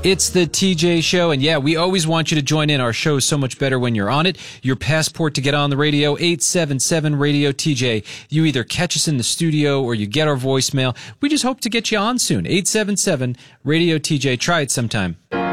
It's the TJ Show, and yeah, we always want you to join in. Our show is so much better when you're on it. Your passport to get on the radio, 877-RADIO-TJ. You either catch us in the studio or you get our voicemail. We just hope to get you on soon. 877-RADIO-TJ. Try it sometime.